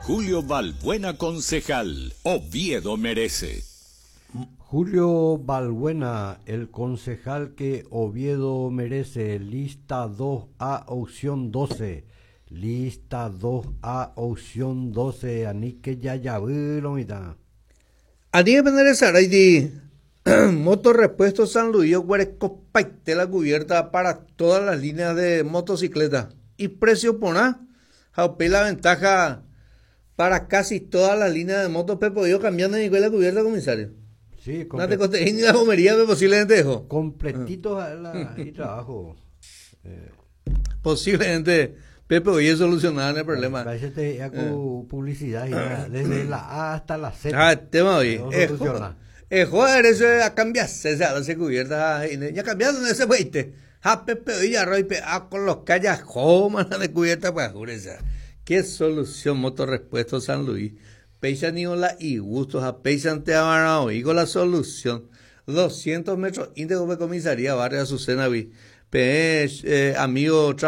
Julio Balbuena, concejal. Oviedo merece. Julio Balbuena, el concejal que Oviedo merece, lista 2A, opción 12. Lista 2A, opción 12. Anique ya lo mitad. Anique penderesara y Motorrepuesto San Luis, Guarecopaite la cubierta para todas las líneas de motocicleta. Y precio por nada. Jaupé la ventaja para casi todas las líneas de motos. Pepo, yo cambiando de la cubierta, comisario. Sí, no te costé ni la gomería, pero posiblemente dejo. Completito y trabajo. Posiblemente, Pepe, hoy es solucionar el problema. Parece que ya con publicidad, desde la A hasta la Z. Ah, tema hoy. Joder, eso a cambiarse, se cubierta. Ya cambiaron ese veinte. A Pepe hoy ya roy con los calles jomas de cubierta para jureza. ¿Qué solución? Motorrepuesto San Luis. Peixa ni la y gustos a Peixa ante Amarao y con la solución 200 metros íntegro de comisaría barrio Azucena vi amigo